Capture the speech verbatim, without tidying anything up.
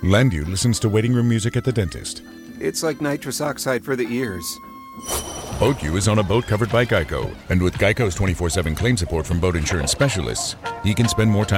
Landu listens to waiting room music at the dentist. It's like nitrous oxide for the ears. BoatU is on a boat covered by Geico. And with Geico's twenty-four seven claim support from boat insurance specialists, he can spend more time